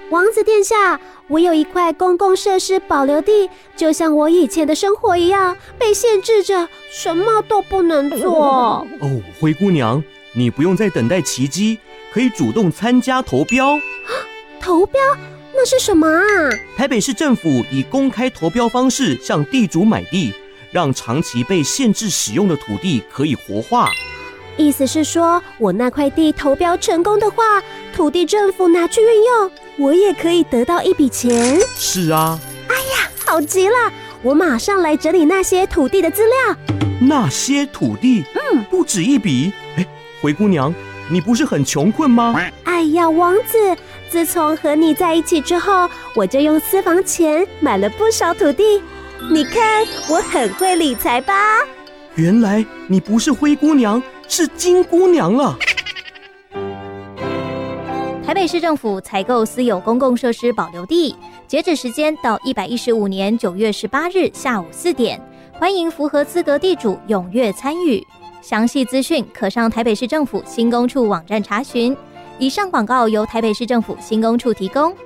王子殿下，我有一块公共设施保留地，就像我以前的生活一样，被限制着，什么都不能做。 哦，灰姑娘，你不用再等待奇迹，可以主动参加投标。 投标？那是什么啊？ 台北市政府以公开投标方式向地主买地，让长期被限制使用的土地可以活化。 意思是说，我那块地投标成功的话，土地政府拿去运用，我也可以得到一笔钱。 是啊。 哎呀，好极了！我马上来整理那些土地的资料。 那些土地？不止一笔。灰姑娘，你不是很穷困吗？ 哎呀，王子，自从和你在一起之后，我就用私房钱买了不少土地。你看，我很会理财吧？ 原来你不是灰姑娘，是金姑娘了。 台北市政府采购私有公共设施保留地，截止时间到115年9月18日下午4点，欢迎符合资格地主踊跃参与。详细资讯可上台北市政府新公处网站查询。以上广告由台北市政府新公处提供。